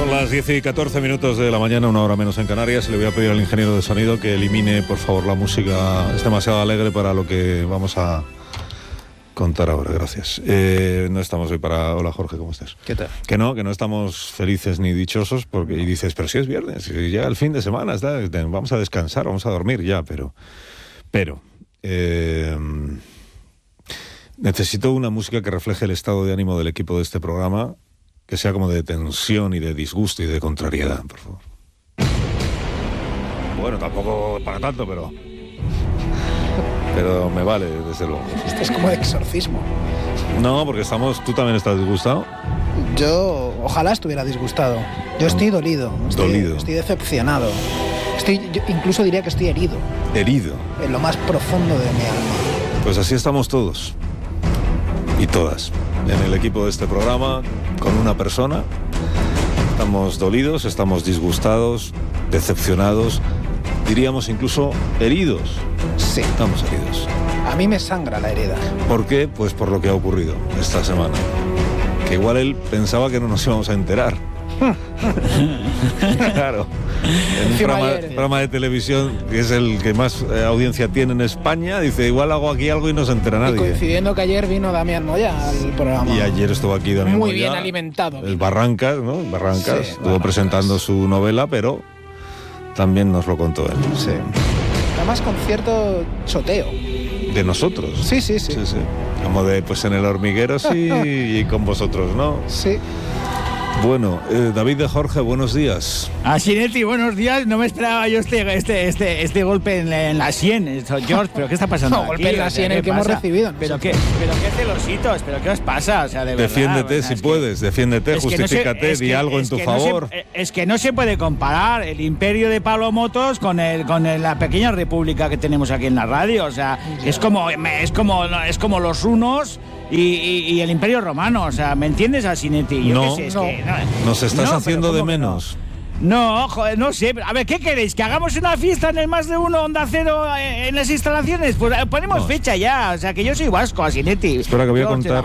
Son las 10 y 14 minutos de la mañana, una hora menos en Canarias. Le voy a pedir al ingeniero de sonido que elimine, por favor, la música. Es demasiado alegre para lo que vamos a contar ahora. Gracias. No estamos hoy para... Hola, Jorge, ¿cómo estás? ¿Qué tal? Que no estamos felices ni dichosos, porque y dices, pero si es viernes, y llega el fin de semana, vamos a descansar, vamos a dormir ya, pero necesito una música que refleje el estado de ánimo del equipo de este programa, que sea como de tensión y de disgusto y de contrariedad, por favor. Bueno, tampoco para tanto, pero me vale, desde luego. Esto es como de exorcismo. No, porque tú también estás disgustado. Yo ojalá estuviera disgustado. Yo estoy dolido. Estoy decepcionado. Yo incluso diría que estoy herido. Herido. En lo más profundo de mi alma. Pues así estamos todos. Y todas. En el equipo de este programa, con una persona. Estamos dolidos, estamos disgustados, decepcionados, diríamos incluso heridos. Sí. Estamos heridos. A mí me sangra la herida. ¿Por qué? Pues por lo que ha ocurrido esta semana. Que igual él pensaba que no nos íbamos a enterar. Claro. En un programa de televisión que es el que más audiencia tiene en España, dice, igual hago aquí algo y no se entera nadie. Y coincidiendo que ayer vino Damián Moya al programa. Y ayer estuvo aquí Damián Moya. Muy bien alimentado. El Barrancas, ¿no? Barrancas. Sí, estuvo presentando su novela, pero también nos lo contó él. Sí. Además con cierto choteo. De nosotros. Sí. Como de, pues en El Hormiguero sí y con vosotros, ¿no? Sí. Bueno, David de Jorge, buenos días. Sinetti, buenos días. No me esperaba yo este golpe en la sien, George, pero ¿qué está pasando? No, golpe en la sien el que hemos recibido. Pero qué celositos, pero ¿qué os pasa? O sea, de defiéndete verdad, si puedes, defiéndete, justifícate, di algo en tu favor. Es que no se puede comparar el imperio de Pablo Motos con la pequeña república que tenemos aquí en la radio. O sea, es como los hunos y el Imperio Romano. O sea, ¿me entiendes, Sinetti? Nos estás haciendo de menos. No, joder, no sé. A ver, ¿qué queréis? ¿Que hagamos una fiesta en el Más de Uno Onda Cero en las instalaciones? Pues ponemos fecha ya. O sea, que yo soy vasco, Sinetti. Espera, que voy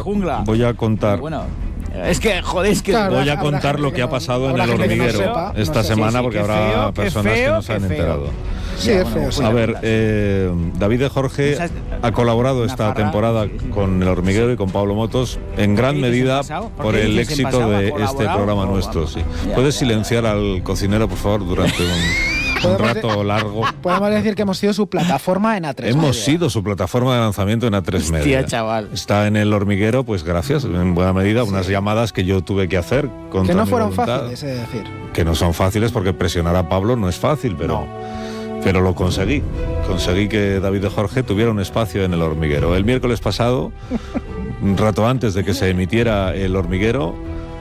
a contar. Bueno, es que, joder, claro, voy a contar lo que ha pasado en El Hormiguero esta semana, porque habrá personas que no se han enterado. Sí, es feo. A ver, David de Jorge ha colaborado esta temporada con El Hormiguero y con Pablo Motos en gran medida por el éxito de este programa nuestro. Sí. ¿Puedes silenciar al cocinero, por favor, durante un rato largo? Podemos decir que hemos sido su plataforma en A3 Hemos sido su plataforma de lanzamiento en A3 Media. Hostia, chaval. Está en El Hormiguero, pues gracias, en buena medida, unas llamadas que yo tuve que hacer contra que no mi fueron voluntad. fáciles, es decir. Que no son fáciles, porque presionar a Pablo no es fácil, pero lo conseguí. Conseguí que David de Jorge tuviera un espacio en El Hormiguero. El miércoles pasado, un rato antes de que se emitiera El Hormiguero,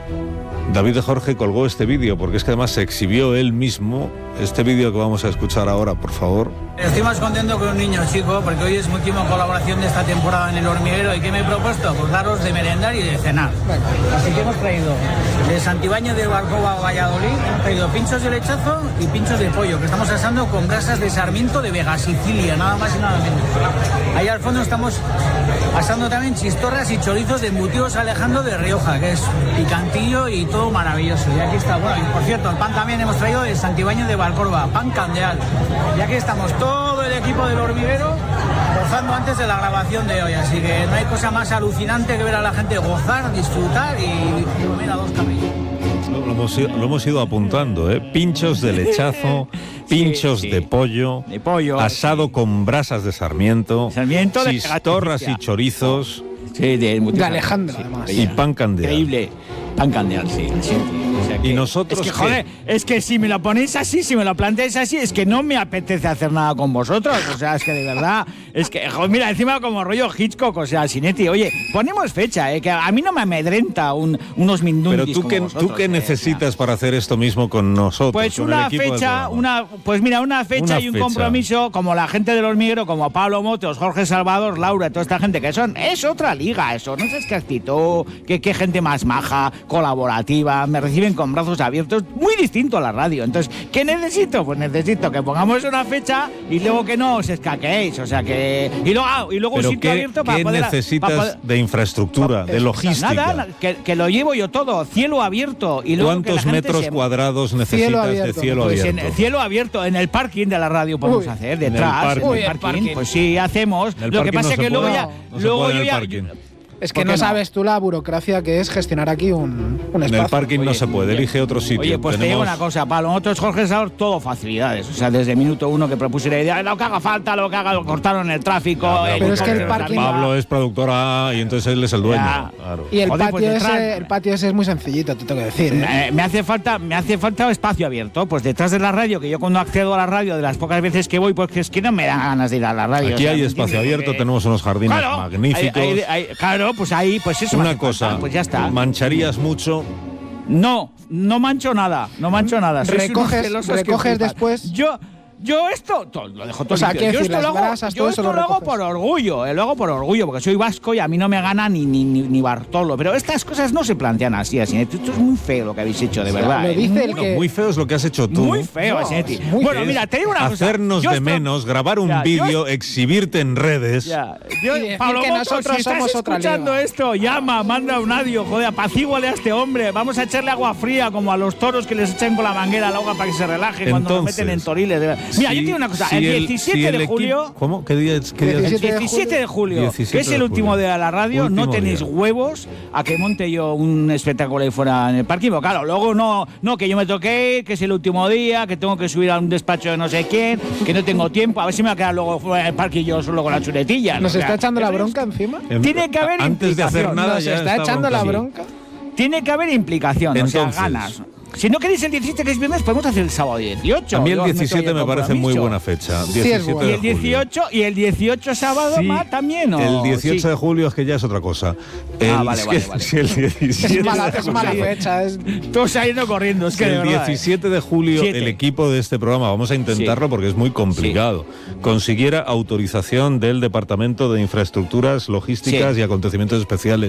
David de Jorge colgó este vídeo, porque es que además se exhibió él mismo. Este vídeo que vamos a escuchar ahora, por favor. Estoy más contento que un niño chico, porque hoy es mi última colaboración de esta temporada en El Hormiguero. ¿Y qué me he propuesto? Pues daros de merendar y de cenar. Así que hemos traído de Santibáñez de Barcova a Valladolid, hemos traído pinchos de lechazo y pinchos de pollo, que estamos asando con brasas de Sarmiento de Vega, Sicilia, nada más y nada menos. Ahí al fondo estamos asando también chistorras y chorizos de embutidos Alejandro de Rioja, que es picantillo y todo maravilloso. Y aquí está, bueno, y por cierto, el pan también hemos traído de Santibáñez de Valcorba, pan candeal. Y aquí estamos todo el equipo del Hormiguero gozando antes de la grabación de hoy, así que no hay cosa más alucinante que ver a la gente gozar, disfrutar y comer a dos camellos. Lo hemos ido apuntando, ¿eh? Pinchos de lechazo, pinchos de pollo, asado con brasas de Sarmiento, chistorras y chorizos. Sí, de Alejandro, además. Y pan candeal. Increíble. Pan candeal, sí. O sea que, y nosotros, es que, joder, es que si me lo ponéis así, si me lo planteáis así, es que no me apetece hacer nada con vosotros. O sea, es que de verdad, es que, joder, mira, encima como rollo Hitchcock, o sea, Sinetti, oye, ponemos fecha, que a mí no me amedrenta unos mindundis. Pero tú qué necesitas para hacer esto mismo con nosotros. Pues una fecha, una fecha y un compromiso, como la gente del Hormiguero, como Pablo Motos, Jorge Salvador, Laura, toda esta gente que es otra liga, eso, no sé qué actitud, qué gente más maja, colaborativa, me reciben con con brazos abiertos, muy distinto a la radio. Entonces, ¿qué necesito? Pues necesito que pongamos una fecha y luego que no os escaqueéis, o sea que... Y luego un sitio abierto para poder... ¿Qué necesitas de infraestructura, de logística? Nada, que lo llevo yo todo, cielo abierto. Y luego ¿cuántos metros cuadrados necesitas de cielo pues abierto? En cielo abierto, en el parking de la radio podemos hacer, detrás, en el parking. Pues sí, hacemos. Lo que pasa es que luego yo ya... Es que no sabes tú la burocracia que es gestionar aquí un espacio. En el parking no se puede, elige otro sitio. Oye, pues te digo una cosa, Pablo, nosotros, Jorge Salor, todo facilidades. O sea, desde minuto uno que propuse la idea, lo que haga falta, lo que haga, lo cortaron el tráfico. Pero es que el parking... Pablo es productora y entonces él es el dueño. Claro. Y el patio ese es muy sencillito, te tengo que decir. Me hace falta espacio abierto. Pues detrás de la radio, que yo cuando accedo a la radio, de las pocas veces que voy, pues es que no me dan ganas de ir a la radio. Aquí hay espacio abierto, tenemos unos jardines magníficos. Claro, pues ahí, pues eso. Una cosa, pues ya está. ¿mancharías mucho? No mancho nada. Recoges después. Yo esto lo dejo todo. O sea, yo esto lo hago por orgullo, lo hago por orgullo, porque soy vasco y a mí no me gana ni Bartolo. Pero estas cosas no se plantean así. Esto es muy feo lo que habéis hecho, de verdad. Lo dice el que... Muy feo es lo que has hecho tú. Muy feo, Asinetti. Bueno, mira, te digo una cosa. Hacernos de menos, grabar un vídeo, exhibirte en redes. Pablo, que nosotros si somos estás otra escuchando liga. Esto, llama, manda un audio, joder, apacíguale a este hombre. Vamos a echarle agua fría como a los toros que les echan con la manguera al agua para que se relajen cuando nos meten en toriles. Mira, yo te digo una cosa. El 17 de julio... ¿Cómo? ¿Qué día es? El 17 de julio, que es el último día de la radio, no tenéis huevos a que monte yo un espectáculo ahí fuera en el parking. Pero claro, luego no, que yo me toqué, que es el último día, que tengo que subir a un despacho de no sé quién, que no tengo tiempo, a ver si me va a quedar luego fuera en el parking yo solo con la chuletilla. ¿Nos está echando la bronca encima? Tiene que haber antes de hacer nada ya está echando la bronca. Tiene que haber implicación, entonces, o sea, ganas. Si no queréis el 17, que es viernes, podemos hacer el sábado 18. A mí el 17 me parece muy buena fecha. 17 bueno. Y el 18 sábado también, ¿no? El 18 de julio es que ya es otra cosa. Vale. Si el 17 es mala fecha. Todo se ha ido corriendo. Es que el 17 de julio el equipo de este programa, vamos a intentarlo porque es muy complicado, consiguiera autorización del Departamento de Infraestructuras, Logísticas y Acontecimientos Especiales